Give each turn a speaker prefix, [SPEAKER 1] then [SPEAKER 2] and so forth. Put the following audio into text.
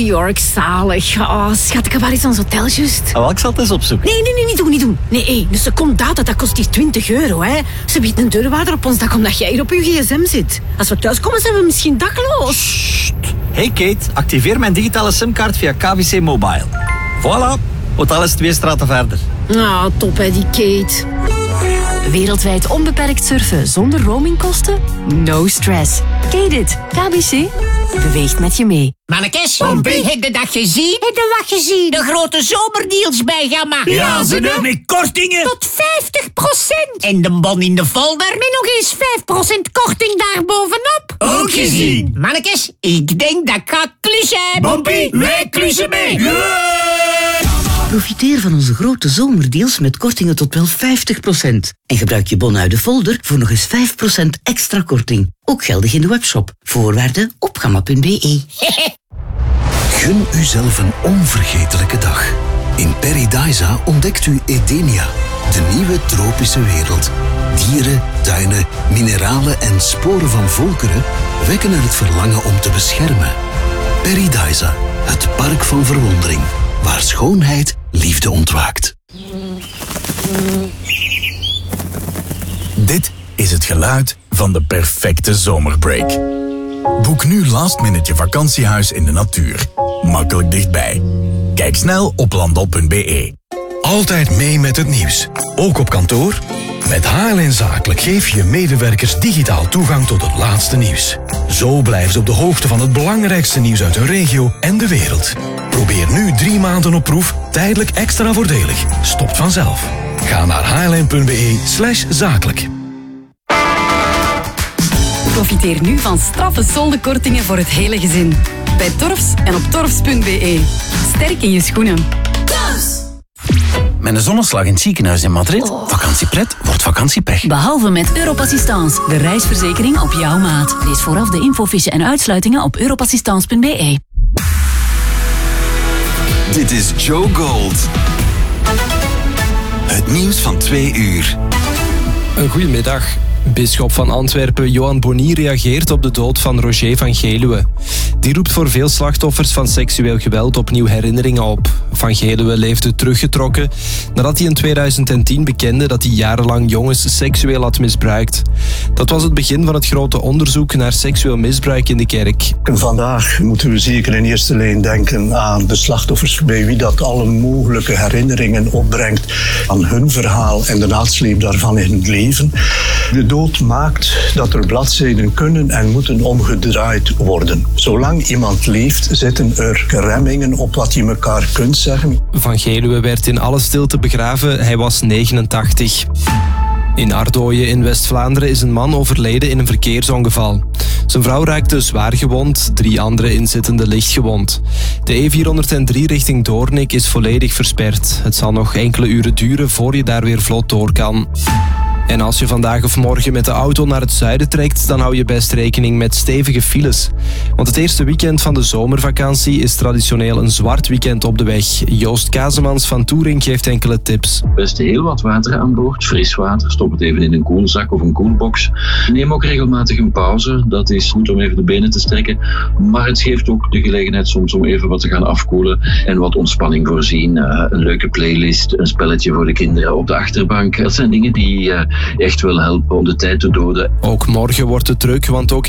[SPEAKER 1] New York, zalig. Oh, schat, ik heb waar eens ons hotel juist.
[SPEAKER 2] Ik zal het eens opzoeken.
[SPEAKER 1] Nee, niet doen. Nee, een secondaat, dat kost hier €20, hè. Ze biedt een deurwaarder op ons dak omdat jij hier op je gsm zit. Als we thuis komen, zijn we misschien dakloos.
[SPEAKER 2] Sst. Hey Kate, activeer mijn digitale simkaart via KBC Mobile. Voilà, hotel is 2 straten verder.
[SPEAKER 1] Ah, top hè, die Kate.
[SPEAKER 3] Wereldwijd onbeperkt surfen zonder roamingkosten? No stress. Kate it. KBC beweegt met je mee.
[SPEAKER 4] Mannekes, heb je dat gezien? Heb je wat gezien? De grote zomerdeals bij Gamma.
[SPEAKER 5] Ja, ze doen met kortingen.
[SPEAKER 4] Tot 50%. En de bon in de folder met nog eens 5% korting daarbovenop.
[SPEAKER 5] Ook gezien.
[SPEAKER 4] Mannekes, ik denk dat ik ga klussen.
[SPEAKER 5] Bompie, wij klussen mee.
[SPEAKER 6] Profiteer van onze grote zomerdeals met kortingen tot wel 50%. En gebruik je bon uit de folder voor nog eens 5% extra korting. Ook geldig in de webshop. Voorwaarden op gamma.be.
[SPEAKER 7] Gun uzelf een onvergetelijke dag. In Paradisa ontdekt u Edenia, de nieuwe tropische wereld. Dieren, tuinen, mineralen en sporen van volkeren wekken er het verlangen om te beschermen. Paradisa, het park van verwondering, waar schoonheid liefde ontwaakt.
[SPEAKER 8] Dit is het geluid van de perfecte zomerbreak. Boek nu last minute je vakantiehuis in de natuur. Makkelijk dichtbij. Kijk snel op landop.be.
[SPEAKER 9] Altijd mee met het nieuws. Ook op kantoor? Met HLN Zakelijk geef je medewerkers digitaal toegang tot het laatste nieuws. Zo blijven ze op de hoogte van het belangrijkste nieuws uit hun regio en de wereld. Probeer nu 3 maanden op proef, tijdelijk extra voordelig. Stopt vanzelf. Ga naar hln.be/zakelijk.
[SPEAKER 3] Profiteer nu van straffe soldenkortingen voor het hele gezin. Bij Torfs en op torfs.be. Sterk in je schoenen.
[SPEAKER 10] Met een zonneslag in het ziekenhuis in Madrid. Vakantiepret wordt vakantiepech.
[SPEAKER 3] Behalve met Europassistance, de reisverzekering op jouw maat. Lees vooraf de infofiche en uitsluitingen op europassistance.be.
[SPEAKER 7] Dit is Joe Gold. Het nieuws van 2 uur.
[SPEAKER 11] Een goedemiddag. Bisschop van Antwerpen Johan Bonny reageert op de dood van Roger van Geluwe. Die roept voor veel slachtoffers van seksueel geweld opnieuw herinneringen op. Van Geluwe leefde teruggetrokken nadat hij in 2010 bekende dat hij jarenlang jongens seksueel had misbruikt. Dat was het begin van het grote onderzoek naar seksueel misbruik in de kerk.
[SPEAKER 12] Vandaag moeten we zeker in eerste lijn denken aan de slachtoffers bij wie dat alle mogelijke herinneringen opbrengt aan hun verhaal en de nasleep daarvan in het leven. De dood maakt dat er bladzijden kunnen en moeten omgedraaid worden. Zolang iemand leeft, zitten er remmingen op wat je elkaar kunt zeggen.
[SPEAKER 11] Van Geluwe werd in alle stilte begraven. Hij was 89. In Ardooien in West-Vlaanderen is een man overleden in een verkeersongeval. Zijn vrouw raakte zwaar gewond, 3 andere inzittenden licht gewond. De E403 richting Doornik is volledig versperd. Het zal nog enkele uren duren voor je daar weer vlot door kan. En als je vandaag of morgen met de auto naar het zuiden trekt, dan hou je best rekening met stevige files. Want het eerste weekend van de zomervakantie is traditioneel een zwart weekend op de weg. Joost Kazemans van Touring geeft enkele tips.
[SPEAKER 13] Best heel wat water aan boord, fris water. Stop het even in een koelzak of een koelbox. Neem ook regelmatig een pauze. Dat is goed om even de benen te strekken. Maar het geeft ook de gelegenheid soms om even wat te gaan afkoelen en wat ontspanning voorzien. Een leuke playlist, een spelletje voor de kinderen op de achterbank. Dat zijn dingen die echt wel helpen om de tijd te doden.
[SPEAKER 11] Ook morgen wordt het druk, want ook